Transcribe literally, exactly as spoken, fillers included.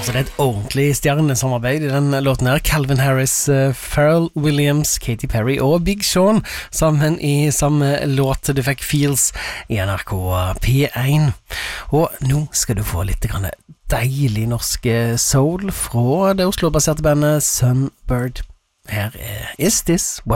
Det er et ordentlig stjernesamarbeid I den låten her. Calvin Harris, uh, Pharrell Williams, Katy Perry og Big Sean sammen I samme låt. Du fikk Feels I N R K P one. Og nå skal du få litt grann deilig norsk soul fra det Oslo-baserte bandet Sunbird. Her er Is This What